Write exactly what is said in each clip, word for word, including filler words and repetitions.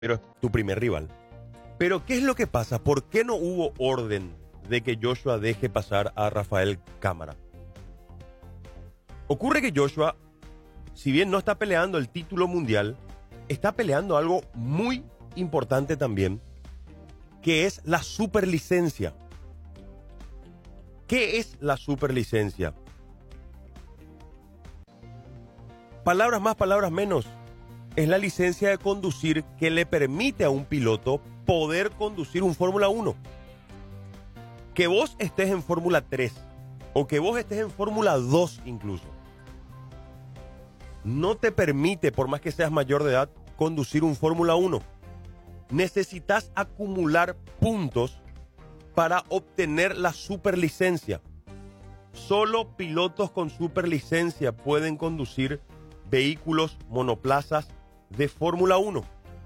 pero es tu primer rival. Pero ¿qué es lo que pasa? ¿Por qué no hubo orden de que Joshua deje pasar a Rafael Cámara? Ocurre que Joshua, si bien no está peleando el título mundial, está peleando algo muy importante también, que es la superlicencia. ¿Qué es la superlicencia? Palabras más, palabras menos. Es la licencia de conducir que le permite a un piloto poder conducir un Fórmula uno. Que vos estés en Fórmula tres o que vos estés en Fórmula dos incluso, no te permite, por más que seas mayor de edad, conducir un Fórmula uno. Necesitas acumular puntos para obtener la superlicencia. Solo pilotos con superlicencia pueden conducir vehículos monoplazas de Fórmula uno.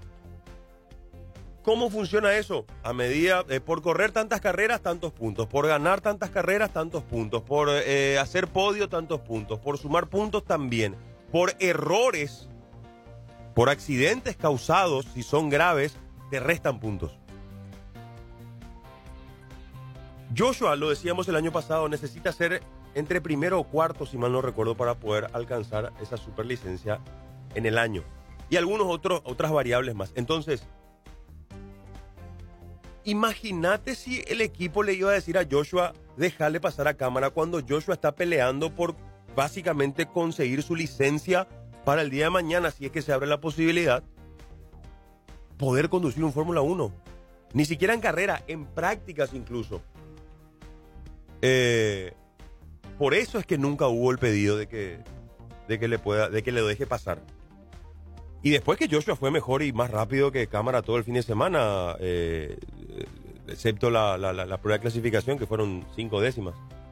¿Cómo funciona eso? A medida, eh, por correr tantas carreras, tantos puntos. Por ganar tantas carreras, tantos puntos. Por eh, hacer podio, tantos puntos. Por sumar puntos también. Por errores, por accidentes causados, si son graves, te restan puntos. Joshua, lo decíamos el año pasado, necesita ser entre primero o cuarto, si mal no recuerdo, para poder alcanzar esa superlicencia en el año. Y algunos otros, otras variables más. Entonces, imagínate si el equipo le iba a decir a Joshua, déjale pasar a Cámara cuando Joshua está peleando por básicamente conseguir su licencia para el día de mañana, si es que se abre la posibilidad, poder conducir un Fórmula uno. Ni siquiera en carrera, en prácticas incluso. Eh, por eso es que nunca hubo el pedido de que, de que le pueda, de que le deje pasar. Y después que Joshua fue mejor y más rápido que Cámara todo el fin de semana, eh, excepto la, la, la, la prueba de clasificación, que fueron cinco décimas.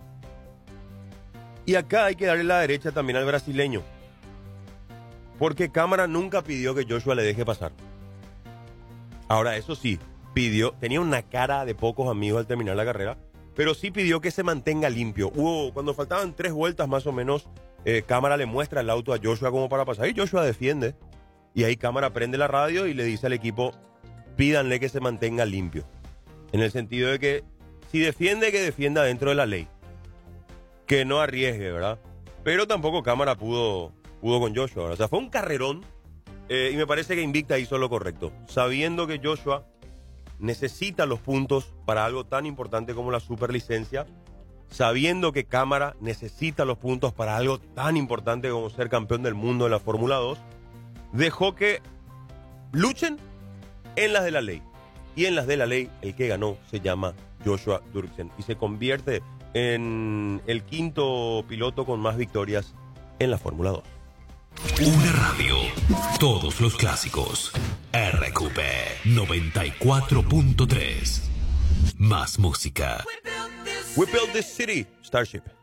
Y acá hay que darle la derecha también al brasileño, porque Cámara nunca pidió que Joshua le deje pasar. Ahora, eso sí, pidió, tenía una cara de pocos amigos al terminar la carrera, pero sí pidió que se mantenga limpio. Hubo, cuando faltaban tres vueltas más o menos, eh, Cámara le muestra el auto a Joshua como para pasar, y Joshua defiende. Y ahí Cámara prende la radio y le dice al equipo, pídanle que se mantenga limpio. En el sentido de que, si defiende, que defienda dentro de la ley. Que no arriesgue, ¿verdad? Pero tampoco Cámara pudo, pudo con Joshua, ¿verdad? O sea, fue un carrerón. Eh, y me parece que Invicta hizo lo correcto. Sabiendo que Joshua necesita los puntos para algo tan importante como la superlicencia. Sabiendo que Cámara necesita los puntos para algo tan importante como ser campeón del mundo de la Fórmula dos. Dejó que luchen en las de la ley. Y en las de la ley, el que ganó se llama Joshua Dürksen. Y se convierte en el quinto piloto con más victorias en la Fórmula dos. Una radio. Todos los clásicos. R Q P noventa y cuatro punto tres. Más música. We build this city. Starship.